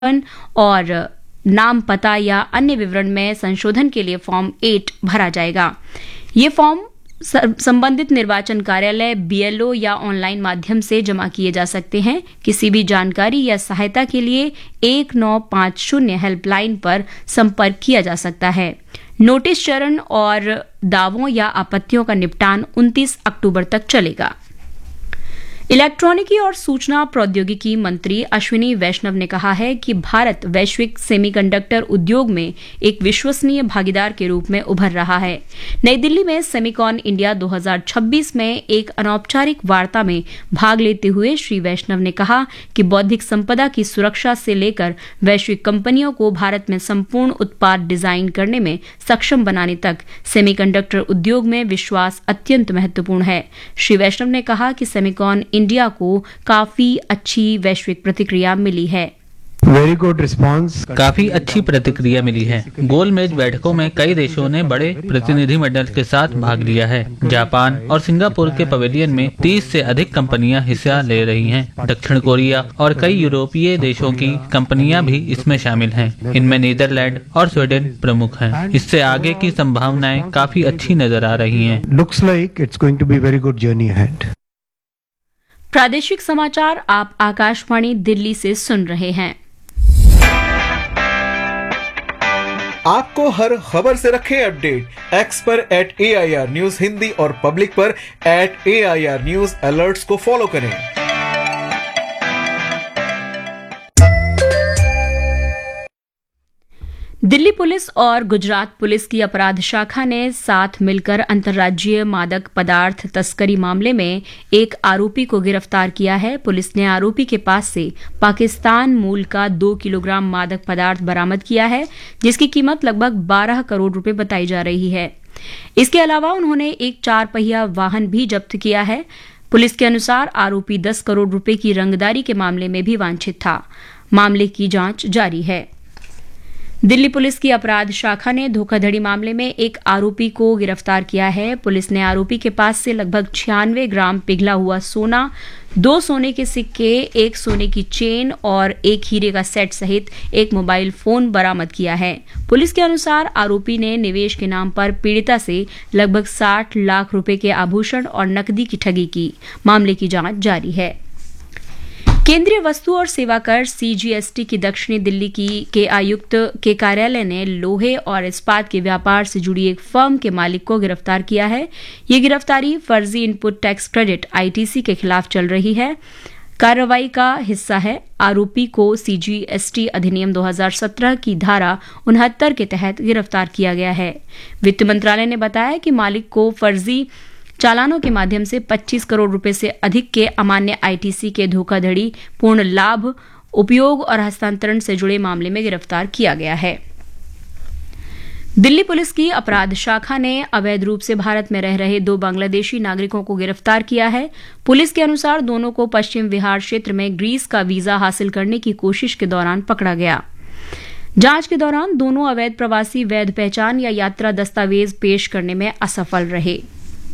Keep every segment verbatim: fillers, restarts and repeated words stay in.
और नाम, पता या अन्य विवरण में संशोधन के लिए फॉर्म एट भरा जाएगा। ये फॉर्म संबंधित निर्वाचन कार्यालय, बीएलओ या ऑनलाइन माध्यम से जमा किए जा सकते हैं। किसी भी जानकारी या सहायता के लिए एक नौ पाँच शून्य हेल्पलाइन पर संपर्क किया जा सकता है। नोटिस चरण और दावों या आपत्तियों का निपटान उनतीस अक्टूबर तक चलेगा। इलेक्ट्रॉनिकी और सूचना प्रौद्योगिकी मंत्री अश्विनी वैष्णव ने कहा है कि भारत वैश्विक सेमीकंडक्टर उद्योग में एक विश्वसनीय भागीदार के रूप में उभर रहा है। नई दिल्ली में सेमिकॉन इंडिया दो हज़ार छब्बीस में एक अनौपचारिक वार्ता में भाग लेते हुए श्री वैष्णव ने कहा कि बौद्धिक संपदा की सुरक्षा से लेकर वैश्विक कंपनियों को भारत में संपूर्ण उत्पाद डिजाइन करने में सक्षम बनाने तक सेमीकंडक्टर उद्योग में विश्वास अत्यंत महत्वपूर्ण है। श्री वैष्णव ने कहा कि सेमिकॉन इंडिया को काफी अच्छी वैश्विक प्रतिक्रिया मिली है। Very good response. काफी अच्छी प्रतिक्रिया मिली है। गोलमेज बैठकों में कई देशों ने बड़े प्रतिनिधिमंडल के साथ भाग लिया है। जापान और सिंगापुर के पवेलियन में तीस से अधिक कंपनियां हिस्सा ले रही हैं। दक्षिण कोरिया और कई यूरोपीय देशों की कंपनियां भी इसमें शामिल हैं। इनमें नीदरलैंड और स्वीडन प्रमुख हैं। इससे आगे की संभावनाएं काफी अच्छी नजर आ रही हैं। Looks like it's going to be very good journey ahead. प्रादेशिक समाचार आप आकाशवाणी दिल्ली से सुन रहे हैं। आपको हर खबर से रखे अपडेट। एक्स पर eight A I R news Hindi और पब्लिक पर eight A I R news alerts को फॉलो करें। दिल्ली पुलिस और गुजरात पुलिस की अपराध शाखा ने साथ मिलकर अंतर्राज्यीय मादक पदार्थ तस्करी मामले में एक आरोपी को गिरफ्तार किया है। पुलिस ने आरोपी के पास से पाकिस्तान मूल का दो किलोग्राम मादक पदार्थ बरामद किया है, जिसकी कीमत लगभग बारह करोड़ रुपए बताई जा रही है। इसके अलावा उन्होंने एक चार पहिया वाहन भी जब्त किया है। पुलिस के अनुसार आरोपी दस करोड़ रुपए की रंगदारी के मामले में भी वांछित था। मामले की जांच जारी है। दिल्ली पुलिस की अपराध शाखा ने धोखाधड़ी मामले में एक आरोपी को गिरफ्तार किया है। पुलिस ने आरोपी के पास से लगभग छियानवे ग्राम पिघला हुआ सोना, दो सोने के सिक्के, एक सोने की चेन और एक हीरे का सेट सहित एक मोबाइल फोन बरामद किया है। पुलिस के अनुसार आरोपी ने निवेश के नाम पर पीड़िता से लगभग साठ लाख रुपए के आभूषण और नकदी की ठगी की। मामले की जांच जारी है। केंद्रीय वस्तु और सेवा कर सीजीएसटी की दक्षिणी दिल्ली की के आयुक्त के कार्यालय ने लोहे और इस्पात के व्यापार से जुड़ी एक फर्म के मालिक को गिरफ्तार किया है। ये गिरफ्तारी फर्जी इनपुट टैक्स क्रेडिट आईटीसी के खिलाफ चल रही है। कार्रवाई का हिस्सा है। आरोपी को सीजीएसटी अधिनियम दो हज़ार सत्रह की धारा उनहत्तर के तहत गिरफ्तार किया गया है। वित्त मंत्रालय ने बताया कि मालिक को फर्जी चालानों के माध्यम से पच्चीस करोड़ रुपए से अधिक के अमान्य आईटीसी के धोखाधड़ी, पूर्ण लाभ, उपयोग और हस्तांतरण से जुड़े मामले में गिरफ्तार किया गया है। दिल्ली पुलिस की अपराध शाखा ने अवैध रूप से भारत में रह रहे दो बांग्लादेशी नागरिकों को गिरफ्तार किया है। पुलिस के अनुसार दोनों को पश्चिम विहार क्षेत्र में ग्रीस का वीजा हासिल करने की कोशिश के दौरान पकड़ा गया। जांच के दौरान दोनों अवैध प्रवासी वैध पहचान या यात्रा दस्तावेज पेश करने में असफल रहे।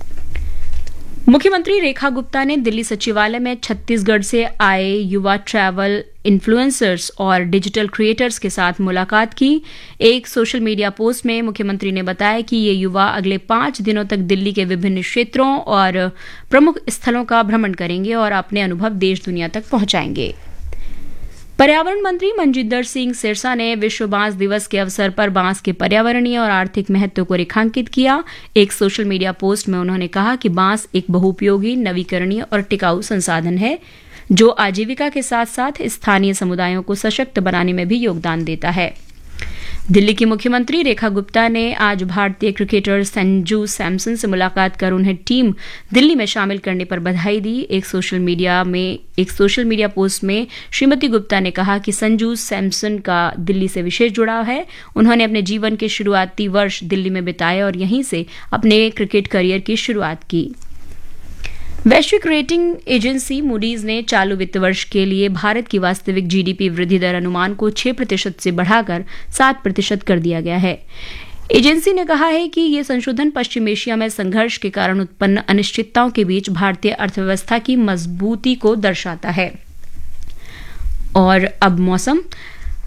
मुख्यमंत्री रेखा गुप्ता ने दिल्ली सचिवालय में छत्तीसगढ़ से आए युवा ट्रैवल इन्फ्लुएंसर्स और डिजिटल क्रिएटर्स के साथ मुलाकात की। एक सोशल मीडिया पोस्ट में मुख्यमंत्री ने बताया कि ये युवा अगले पांच दिनों तक दिल्ली के विभिन्न क्षेत्रों और प्रमुख स्थलों का भ्रमण करेंगे और अपने अनुभव देश दुनिया तक पहुंचाएंगे। पर्यावरण मंत्री मनजिंदर सिंह सिरसा ने विश्व बांस दिवस के अवसर पर बांस के पर्यावरणीय और आर्थिक महत्व को रेखांकित किया। एक सोशल मीडिया पोस्ट में उन्होंने कहा कि बांस एक बहुउपयोगी, नवीकरणीय और टिकाऊ संसाधन है जो आजीविका के साथ साथ स्थानीय समुदायों को सशक्त बनाने में भी योगदान देता है। दिल्ली की मुख्यमंत्री रेखा गुप्ता ने आज भारतीय क्रिकेटर संजू सैमसन से मुलाकात कर उन्हें टीम दिल्ली में शामिल करने पर बधाई दी। एक सोशल मीडिया में एक सोशल मीडिया पोस्ट में श्रीमती गुप्ता ने कहा कि संजू सैमसन का दिल्ली से विशेष जुड़ाव है। उन्होंने अपने जीवन के शुरुआती वर्ष दिल्ली में बिताए और यहीं से अपने क्रिकेट करियर की शुरुआत की। वैश्विक रेटिंग एजेंसी मूडीज ने चालू वित्त वर्ष के लिए भारत की वास्तविक जीडीपी वृद्धि दर अनुमान को छह प्रतिशत से बढ़ाकर सात प्रतिशत कर दिया गया है। एजेंसी ने कहा है कि ये संशोधन पश्चिम एशिया में संघर्ष के कारण उत्पन्न अनिश्चितताओं के बीच भारतीय अर्थव्यवस्था की मजबूती को दर्शाता है। और अब मौसम।